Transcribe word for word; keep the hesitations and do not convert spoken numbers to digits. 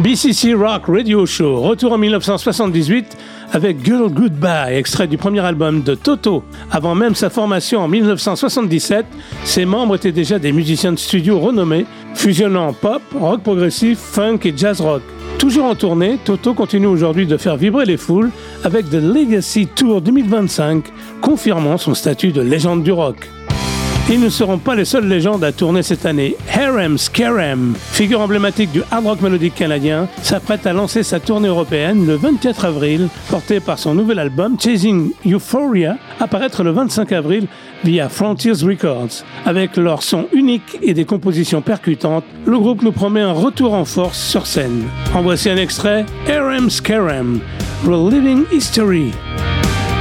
B C C Rock Radio Show, retour en dix-neuf cent soixante-dix-huit avec Girl Goodbye, extrait du premier album de Toto. Avant même sa formation en dix-neuf cent soixante-dix-sept, ses membres étaient déjà des musiciens de studio renommés, fusionnant pop, rock progressif, funk et jazz rock. Toujours en tournée, Toto continue aujourd'hui de faire vibrer les foules avec The Legacy Tour deux mille vingt-cinq, confirmant son statut de légende du rock. Ils ne seront pas les seules légendes à tourner cette année. Harem Scarem, figure emblématique du hard rock mélodique canadien, s'apprête à lancer sa tournée européenne le vingt-quatre avril, portée par son nouvel album Chasing Euphoria, apparaître le vingt-cinq avril via Frontiers Records. Avec leur son unique et des compositions percutantes, le groupe nous promet un retour en force sur scène. En voici un extrait, Harem Scarem, Reliving History.